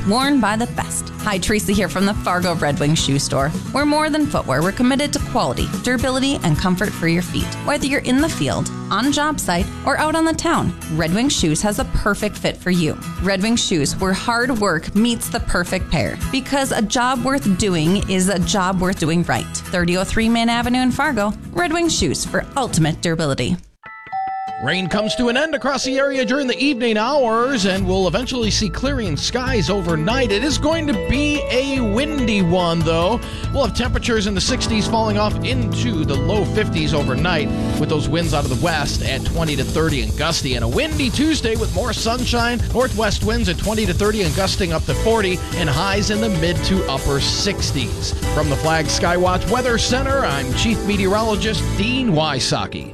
worn by the best. Hi, Teresa here from the Fargo Red Wing Shoe Store. We're more than footwear. We're committed to quality, durability, and comfort for your feet. Whether you're in the field, on a job site, or out on the town, Red Wing Shoes has a perfect fit for you. Red Wing Shoes, where hard work meets the perfect pair. Because a job worth doing is a job worth doing right. 3003 Main Avenue in Fargo. Red Wing Shoes for ultimate durability. Rain comes to an end across the area during the evening hours, and we'll eventually see clearing skies overnight. It is going to be a windy one, though. We'll have temperatures in the 60s falling off into the low 50s overnight, with those winds out of the west at 20 to 30 and gusty. And a windy Tuesday with more sunshine, northwest winds at 20 to 30 and gusting up to 40, and highs in the mid to upper 60s. From the Flag Skywatch Weather Center, I'm Chief Meteorologist Dean Wysocki.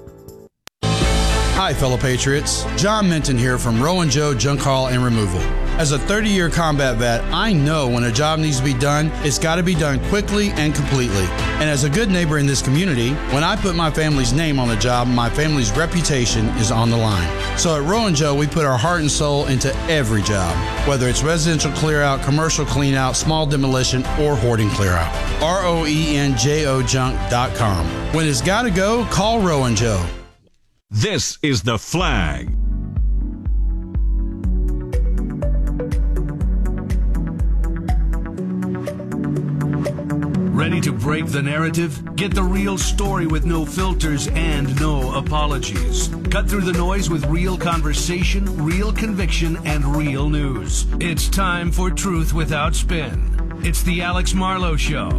Hi, fellow Patriots. John Minton here from Rowan Joe Junk Haul and Removal. As a 30-year combat vet, I know when a job needs to be done, it's got to be done quickly and completely. And as a good neighbor in this community, when I put my family's name on a job, my family's reputation is on the line. So at Rowan Joe, we put our heart and soul into every job, whether it's residential clear out, commercial clean out, small demolition, or hoarding clear out. ROENJO junk.com. When it's got to go, call Rowan Joe. This is The Flag. Ready to break the narrative? Get the real story with no filters and no apologies. Cut through the noise with real conversation, real conviction, and real news. It's time for Truth Without Spin. It's the Alex Marlowe Show.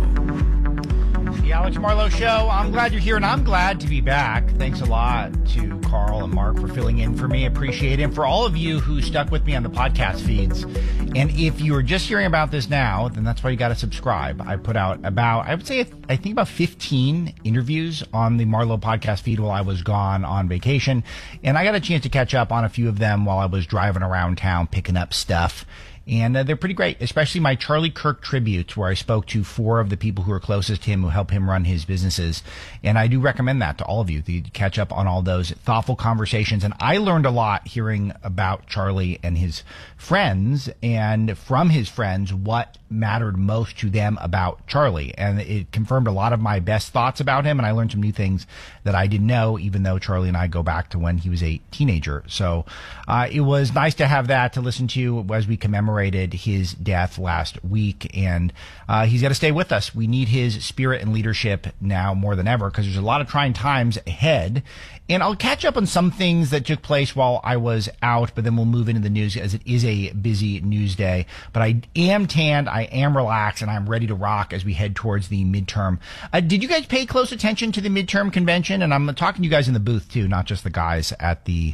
The Alex Marlowe Show. I'm glad you're here, and I'm glad to be back. Thanks a lot to Carl and Mark for filling in for me. Appreciate it. And for all of you who stuck with me on the podcast feeds, and if you are just hearing about this now, then that's why you got to subscribe. I put out I think about 15 interviews on the Marlowe podcast feed while I was gone on vacation, and I got a chance to catch up on a few of them while I was driving around town picking up stuff. And they're pretty great, especially my Charlie Kirk tributes, where I spoke to 4 of the people who are closest to him, who help him run his businesses. And I do recommend that to all of you, to catch up on all those thoughtful conversations. And I learned a lot hearing about Charlie and his friends, and from his friends, what mattered most to them about Charlie. And it confirmed a lot of my best thoughts about him, and I learned some new things that I didn't know, even though Charlie and I go back to when he was a teenager. So it was nice to have that to listen to as we commemorate his death last week, and he's got to stay with us. We need his spirit and leadership now more than ever, because there's a lot of trying times ahead. And I'll catch up on some things that took place while I was out, but then we'll move into the news, as it is a busy news day. But I am tanned, I am relaxed, and I'm ready to rock as we head towards the midterm. Did you guys pay close attention to the midterm convention? And I'm talking to you guys in the booth too, not just the guys at the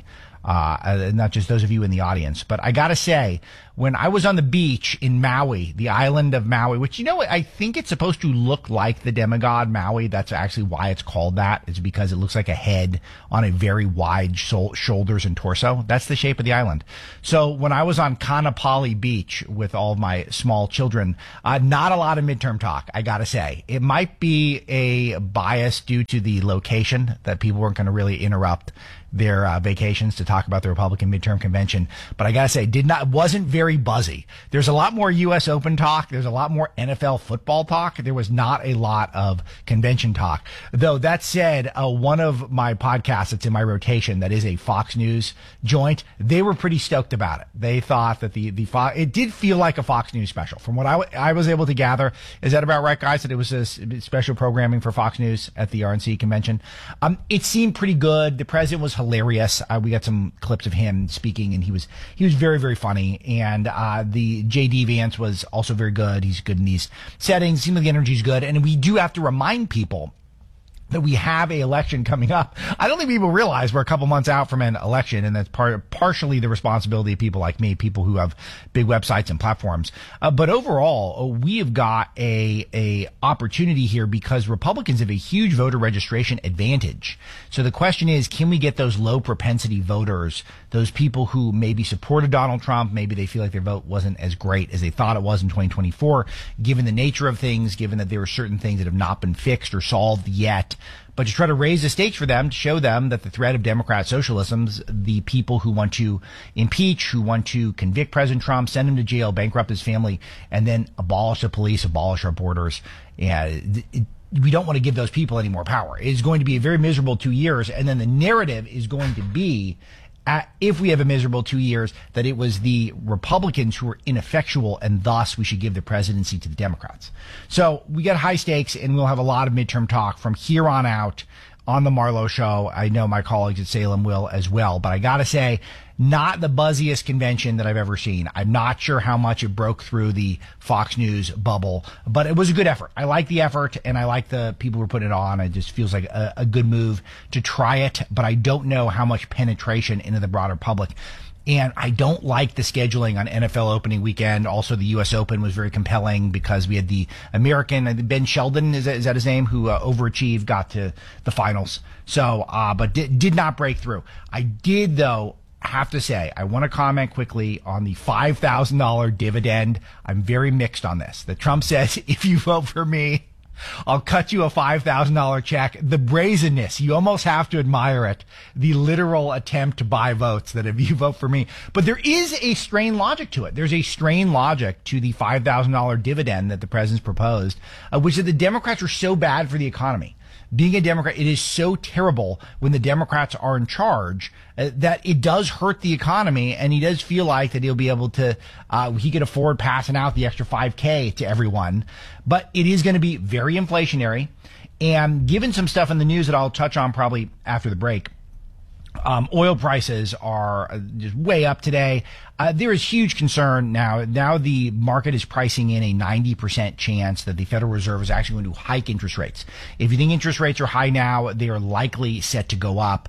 not just those of you in the audience. But I gotta say, when I was on the beach in Maui, the island of Maui, which, I think it's supposed to look like the demigod Maui. That's actually why it's called that. It's because it looks like a head on a very wide shoulders and torso. That's the shape of the island. So when I was on Kanapali Beach with all of my small children, not a lot of midterm talk, I gotta say. It might be a bias due to the location, that people weren't going to really interrupt their vacations to talk about the Republican midterm convention. But I gotta say, wasn't very buzzy. There's a lot more U.S. Open talk. There's a lot more NFL football talk. There was not a lot of convention talk. Though that said, one of my podcasts that's in my rotation, that is a Fox News joint, they were pretty stoked about it. They thought that it did feel like a Fox News special. From what I was able to gather, is that about right, guys? That it was a special programming for Fox News at the RNC convention. It seemed pretty good. The president was hilarious. We got some clips of him speaking, and he was very, very funny. And the JD Vance was also very good. He's good in these settings. Seems like the energy's good. And we do have to remind people that we have an election coming up. I don't think people realize we're a couple months out from an election, and that's partially the responsibility of people like me, people who have big websites and platforms. But overall, we have got a opportunity here because Republicans have a huge voter registration advantage. So the question is, can we get those low propensity voters, those people who maybe supported Donald Trump, maybe they feel like their vote wasn't as great as they thought it was in 2024, given the nature of things, given that there are certain things that have not been fixed or solved yet, but to try to raise the stakes for them, to show them that the threat of Democrat socialism's the people who want to impeach, who want to convict President Trump, send him to jail, bankrupt his family, and then abolish the police, abolish our borders. We don't want to give those people any more power. It's going to be a very miserable 2 years, and then the narrative is going to be, if we have a miserable 2 years, that it was the Republicans who were ineffectual, and thus we should give the presidency to the Democrats. So we got high stakes, and we'll have a lot of midterm talk from here on out on the Marlowe Show. I know my colleagues at Salem will as well, but I got to say, not the buzziest convention that I've ever seen. I'm not sure how much it broke through the Fox News bubble, but it was a good effort. I like the effort, and I like the people who were putting it on. It just feels like a good move to try it, but I don't know how much penetration into the broader public. And I don't like the scheduling on NFL opening weekend. Also, the U.S. Open was very compelling because we had the American, Ben Sheldon, is that his name, who overachieved, got to the finals. So, but did not break through. I did, though, have to say, I want to comment quickly on the $5,000 dividend. I'm very mixed on this. That Trump says, if you vote for me, I'll cut you a $5,000 check. The brazenness, you almost have to admire it. The literal attempt to buy votes, that if you vote for me. But there is a strained logic to it. There's a strained logic to the $5,000 dividend that the president's proposed, which is that the Democrats are so bad for the economy. Being a Democrat, it is so terrible when the Democrats are in charge that it does hurt the economy, and he does feel like that he'll be able to, he could afford passing out the extra $5K to everyone. But it is going to be very inflationary. And given some stuff in the news that I'll touch on probably after the break, oil prices are just way up today. There is huge concern now. Now the market is pricing in a 90% chance that the Federal Reserve is actually going to hike interest rates. If you think interest rates are high now, they are likely set to go up.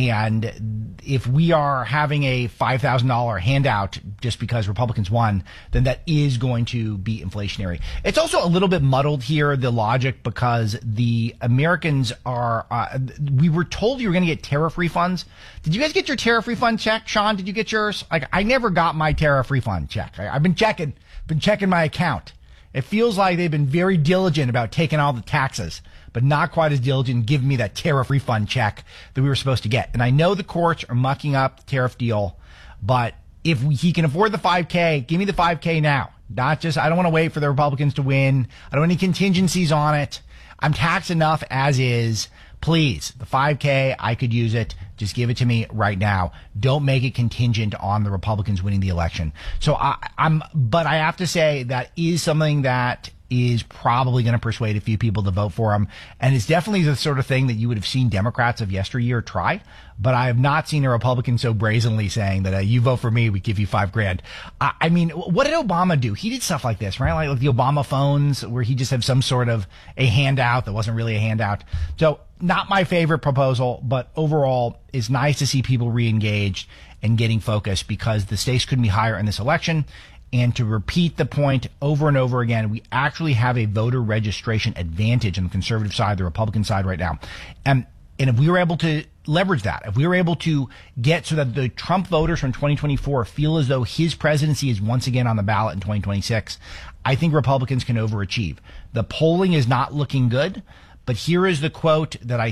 And if we are having a $5,000 handout just because Republicans won, then that is going to be inflationary. It's also a little bit muddled here, the logic, because the Americans are, we were told you were going to get tariff refunds. Did you guys get your tariff refund check? Sean, did you get yours? Like, I never got my tariff refund check. I've been checking my account. It feels like they've been very diligent about taking all the taxes, but not quite as diligent in giving me that tariff refund check that we were supposed to get. And I know the courts are mucking up the tariff deal, but if he can afford the $5K, give me the $5K now. Not just, I don't want to wait for the Republicans to win. I don't want any contingencies on it. I'm taxed enough as is. Please, the $5K, I could use it. Just give it to me right now. Don't make it contingent on the Republicans winning the election. So but I have to say that is something that is probably going to persuade a few people to vote for him. And it's definitely the sort of thing that you would have seen Democrats of yesteryear try. But I have not seen a Republican so brazenly saying that you vote for me, we give you $5,000. I mean, what did Obama do? He did stuff like this, right? Like the Obama phones, where he just had some sort of a handout that wasn't really a handout. So not my favorite proposal, but overall it's nice to see people re-engaged and getting focused, because the stakes couldn't be higher in this election. And to repeat the point over and over again, we actually have a voter registration advantage on the conservative side, the Republican side right now. And if we were able to leverage that, if we were able to get so that the Trump voters from 2024 feel as though his presidency is once again on the ballot in 2026, I think Republicans can overachieve. The polling is not looking good, but here is the quote that I